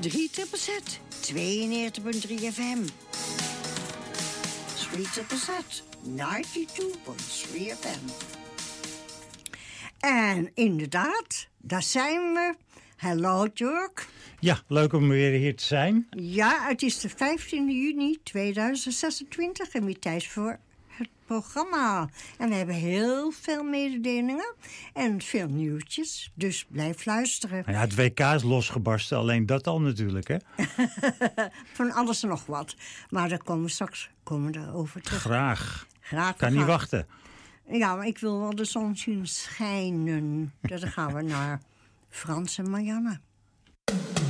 3ZZZ, 92.3 FM. 3ZZZ, 92.3 FM. En inderdaad, daar zijn we. Hallo, Jurk. Ja, leuk om weer hier te zijn. Ja, het is de 15 juni 2026 en weer tijd voor het programma. En we hebben heel veel mededelingen en veel nieuwtjes, dus blijf luisteren. Ja, het WK is losgebarsten, alleen dat al natuurlijk, hè? Van alles en nog wat. Maar daar komen we straks over terug. Graag. Graag. Kan niet wachten. Ja, maar ik wil wel de zon zien schijnen. Dus dan gaan we naar Frans en Marianne.